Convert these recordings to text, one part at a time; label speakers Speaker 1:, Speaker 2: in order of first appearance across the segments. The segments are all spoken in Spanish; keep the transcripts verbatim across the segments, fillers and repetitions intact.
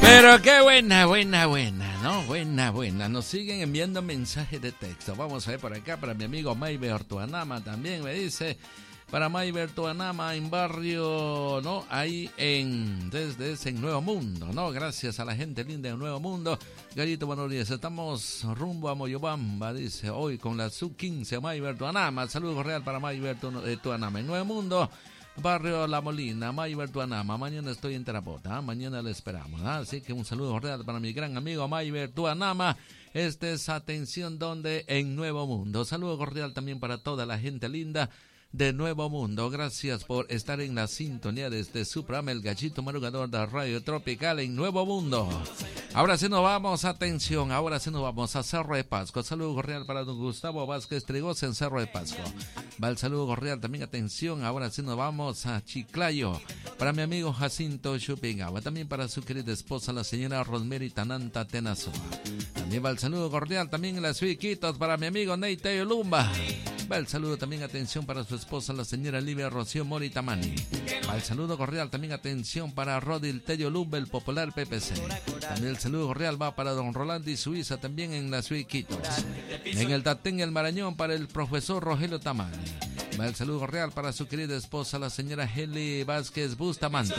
Speaker 1: Pero qué buena, buena, buena, ¿no? Buena, buena. Nos siguen enviando mensajes de texto. Vamos a ver por acá para mi amigo Mayber Tuanama también me dice. Para Mayber Tuanama en barrio, ¿no? Ahí en, desde ese en Nuevo Mundo, ¿no? Gracias a la gente linda de Nuevo Mundo. Gallito, buenos días. Estamos rumbo a Moyobamba, dice, hoy con la sub quince Mayber Tuanama. Saludos cordial para Mayber Tuanama en Nuevo Mundo. Barrio La Molina, Mayber Tuanama. Mañana estoy en Terapota, ¿eh? Mañana le esperamos, ¿eh? Así que un saludo cordial para mi gran amigo Mayber Tuanama. Este es Atención Donde en Nuevo Mundo. Saludo cordial también para toda la gente linda de Nuevo Mundo. Gracias por estar en la sintonía de este su programa, El Gallito Madrugador de Radio Tropical en Nuevo Mundo. Ahora sí nos vamos, atención, ahora sí nos vamos a Cerro de Pasco. Saludo cordial para don Gustavo Vázquez Trigosa en Cerro de Pasco. Va el saludo cordial también, atención, ahora sí nos vamos a Chiclayo. Para mi amigo Jacinto Chupingaba, también para su querida esposa, la señora Rosemary Tananta Tenazoa. También va el saludo cordial también en las Huiquitos para mi amigo Neiteo Lumba. Va el saludo también, atención, para su esposa, la señora Livia Rocío Mori Tamani. Va el saludo cordial también, atención, para Rodil Tello Lumba, el popular P P C. También el saludo cordial va para don Rolando y Suiza, también en las Huiquitos. En el Tatén, el Marañón, para el profesor Rogelio Tamani. Va el saludo cordial para su querida esposa, la señora Heli Vázquez Bustamante.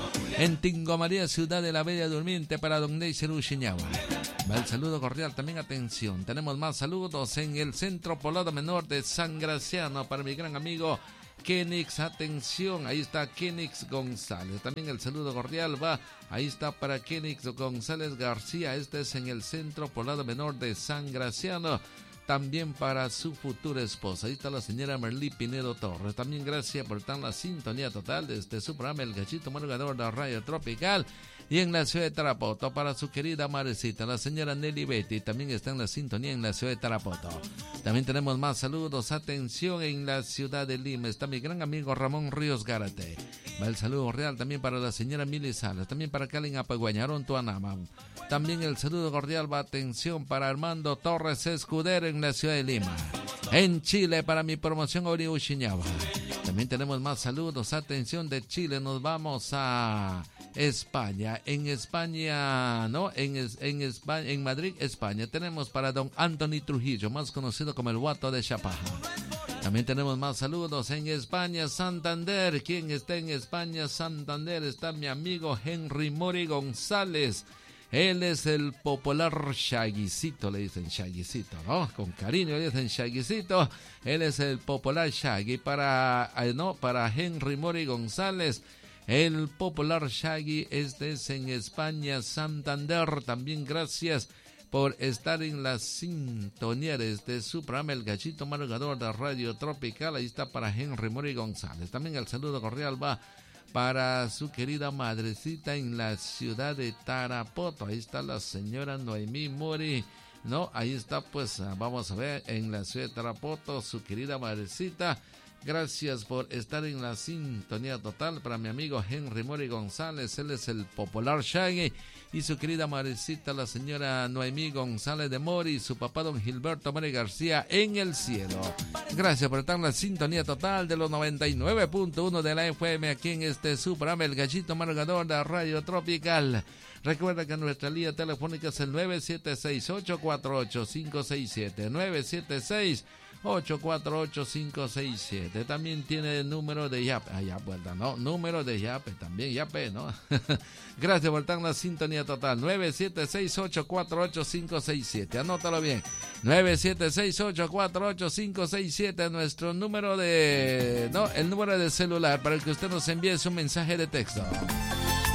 Speaker 1: En Tingo María, Ciudad de la Bella Durmiente, para don Neisser Uchiñagua. Va el saludo cordial también, atención. Tenemos más saludos en el Centro Poblado Menor de San Graciano para mi gran amigo Kenix. Atención, ahí está Kenix González. También el saludo cordial va, ahí está para Kenix González García. Este es en el Centro Poblado Menor de San Graciano. También para su futura esposa. Ahí está la señora Merlí Pinedo Torres. También gracias por estar en la sintonía total de este su programa, El Gallito Madrugador de Radio Tropical. Y en la ciudad de Tarapoto, para su querida madrecita, la señora Nelly Betty, también está en la sintonía en la ciudad de Tarapoto. También tenemos más saludos, atención, en la ciudad de Lima, está mi gran amigo Ramón Ríos Gárate. Va el saludo real también para la señora Mili Salas, también para Calen Apaguañarón Tuanama. También el saludo cordial va, atención, para Armando Torres Escudero en la ciudad de Lima. En Chile, para mi promoción Ori Uchiñaba. También tenemos más saludos, atención, de Chile nos vamos a España. En España, ¿no? En, en, España, en Madrid, España, tenemos para don Anthony Trujillo, más conocido como el Guato de Chapaja. También tenemos más saludos en España, Santander. ¿Quién está en España, Santander? Está mi amigo Henry Mori González. Él es el popular Shaggycito, le dicen Shaggycito, ¿no? Con cariño le dicen Shaggycito. Él es el popular Shaggy. Para, no, para Henry Mori González, el popular Shaggy, este es en España, Santander. También gracias por estar en la sintonía de su programa, El Gallito Madrugador de Radio Tropical. Ahí está para Henry Mori González. También el saludo cordial va para su querida madrecita en la ciudad de Tarapoto. Ahí está la señora Noemí Mori, ¿no? Ahí está, pues, vamos a ver, en la ciudad de Tarapoto, su querida madrecita. Gracias por estar en la sintonía total para mi amigo Henry Mori González. Él es el popular Shaggy. Y su querida madrecita, la señora Noemí González de Mori, y su papá don Gilberto Mori García en el cielo. Gracias por estar en la sintonía total de los noventa y nueve punto uno de la F M aquí en este su programa, El Gallito Madrugador de Radio Tropical. Recuerda que nuestra línea telefónica es el nueve siete seis, ocho cuatro ocho, cinco seis siete, nueve siete seis, ocho cuatro ocho, cinco seis siete. También tiene el número de Yape. Ah, ya, vuelta, ¿no? Número de Yape, también Yape, ¿no? Gracias por estar en la sintonía total. nueve siete seis, ocho cuatro ocho, cinco seis siete. Anótalo bien. nueve siete seis, ocho cuatro ocho, cinco seis siete. Nuestro número de... No, el número de celular para que usted nos envíe su mensaje de texto.